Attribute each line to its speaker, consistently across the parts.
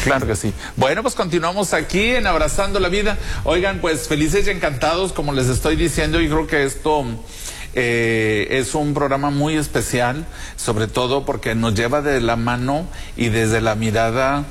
Speaker 1: Claro que sí. Bueno, pues continuamos aquí en Abrazando la Vida. Oigan, pues felices y encantados, como les estoy diciendo, yo creo que esto es un programa muy especial, sobre todo porque nos lleva de la mano y desde la mirada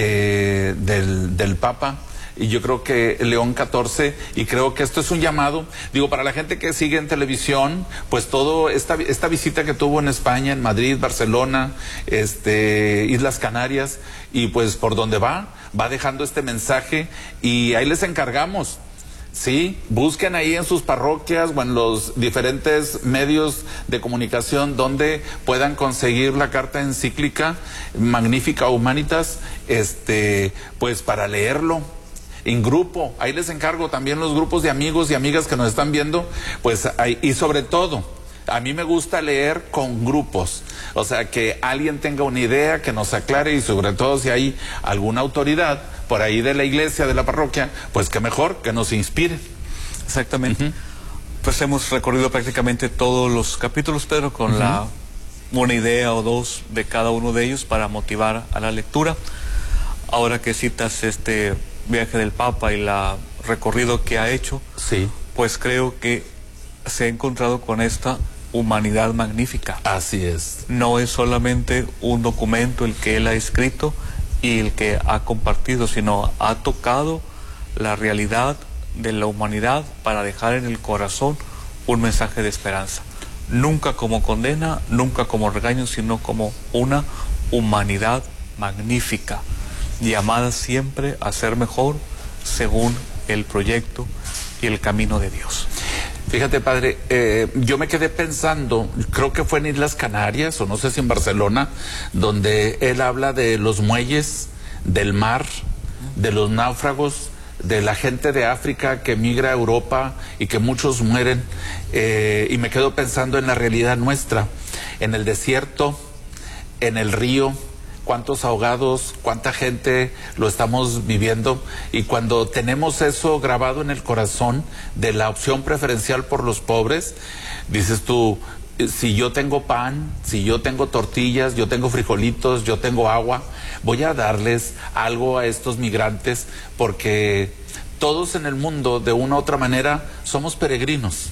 Speaker 1: del Papa. Y yo creo que León XIV, y creo que esto es un llamado, digo, para la gente que sigue en televisión, pues todo esta visita que tuvo en España, en Madrid, Barcelona, Islas Canarias, y pues por donde va dejando este mensaje, y ahí les encargamos. Sí, busquen ahí en sus parroquias o en los diferentes medios de comunicación donde puedan conseguir la carta encíclica Magnificat Humanitas, pues para leerlo en grupo. Ahí les encargo también los grupos de amigos y amigas que nos están viendo, pues ahí, y sobre todo, a mí me gusta leer con grupos, o sea, que alguien tenga una idea, que nos aclare, y sobre todo si hay alguna autoridad por ahí de la iglesia, de la parroquia, pues qué mejor que nos inspire.
Speaker 2: Exactamente. Pues hemos recorrido prácticamente todos los capítulos, Pedro, con una idea o dos de cada uno de ellos para motivar a la lectura. Ahora que citas este viaje del Papa y la recorrido que ha hecho,
Speaker 1: sí,
Speaker 2: pues creo que se ha encontrado con esta humanidad magnífica.
Speaker 1: Así es.
Speaker 2: No es solamente un documento el que él ha escrito y el que ha compartido, sino ha tocado la realidad de la humanidad para dejar en el corazón un mensaje de esperanza. Nunca como condena, nunca como regaño, sino como una humanidad magnífica, llamada siempre a ser mejor según el proyecto y el camino de Dios.
Speaker 1: Fíjate, padre, yo me quedé pensando, creo que fue en Islas Canarias, o no sé si en Barcelona, donde él habla de los muelles, del mar, de los náufragos, de la gente de África que migra a Europa y que muchos mueren, y me quedo pensando en la realidad nuestra, en el desierto, en el río, cuántos ahogados, cuánta gente lo estamos viviendo, y cuando tenemos eso grabado en el corazón de la opción preferencial por los pobres, dices tú, si yo tengo pan, si yo tengo tortillas, yo tengo frijolitos, yo tengo agua, voy a darles algo a estos migrantes, porque todos en el mundo de una u otra manera somos peregrinos,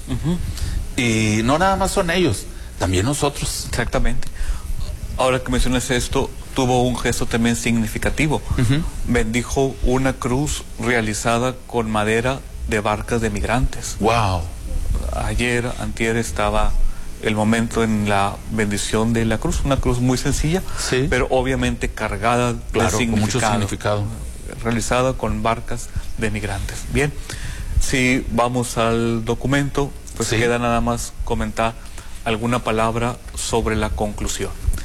Speaker 1: y no nada más son ellos, también nosotros.
Speaker 2: Exactamente. Ahora que mencionas esto, tuvo un gesto también significativo. Bendijo una cruz realizada con madera de barcas de migrantes.
Speaker 1: ¡Wow!
Speaker 2: Antier estaba el momento en la bendición de la cruz, una cruz muy sencilla,
Speaker 1: sí,
Speaker 2: pero obviamente cargada de significado,
Speaker 1: con mucho significado.
Speaker 2: Realizada con barcas de migrantes. Bien, si vamos al documento, pues
Speaker 1: sí,
Speaker 2: queda nada más comentar alguna palabra sobre la conclusión.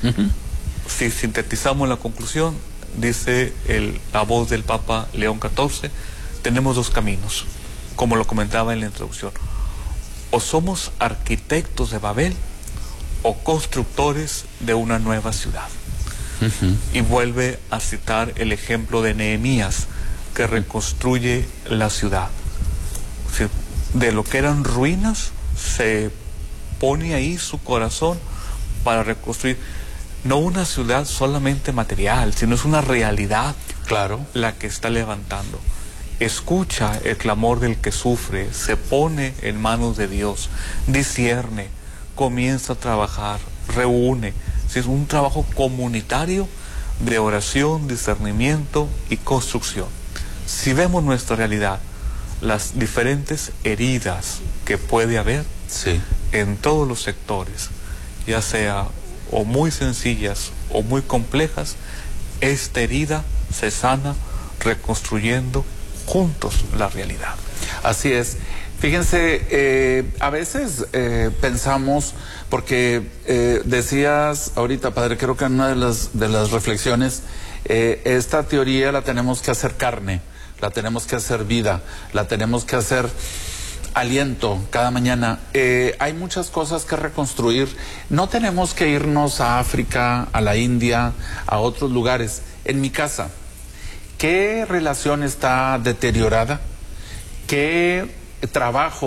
Speaker 2: Si sintetizamos la conclusión, dice la voz del Papa León XIV, tenemos dos caminos, como lo comentaba en la introducción. O somos arquitectos de Babel o constructores de una nueva ciudad. Y vuelve a citar el ejemplo de Nehemías, que reconstruye la ciudad. De lo que eran ruinas, se pone ahí su corazón para reconstruir. No una ciudad solamente material, sino es una realidad,
Speaker 1: claro,
Speaker 2: la que está levantando. Escucha el clamor del que sufre, se pone en manos de Dios, discierne, comienza a trabajar, reúne. Es un trabajo comunitario de oración, discernimiento y construcción. Si vemos nuestra realidad, las diferentes heridas que puede haber,
Speaker 1: sí,
Speaker 2: en todos los sectores, ya sea o muy sencillas o muy complejas, esta herida se sana reconstruyendo juntos la realidad.
Speaker 1: Así es. Fíjense, a veces pensamos, porque decías ahorita, padre, creo que en una de las reflexiones, esta teoría la tenemos que hacer carne, la tenemos que hacer vida, la tenemos que hacer aliento cada mañana. Hay muchas cosas que reconstruir. No tenemos que irnos a África, a la India, a otros lugares. En mi casa, ¿qué relación está deteriorada? ¿Qué trabajo